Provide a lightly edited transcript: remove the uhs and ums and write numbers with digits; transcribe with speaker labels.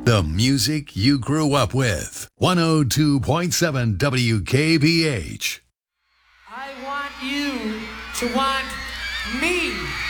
Speaker 1: The music you grew up with. 102.7 WKBH.
Speaker 2: I want you to want me.